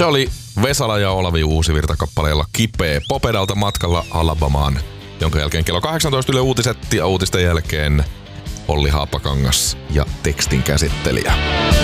Se oli Vesala ja Olavi Uusivirta kappaleella Kipeä Popedalta matkalla Alabamaan, jonka jälkeen kello 18 Yle Uutiset ja uutisten jälkeen Olli Haapakangas ja tekstin käsittelijä.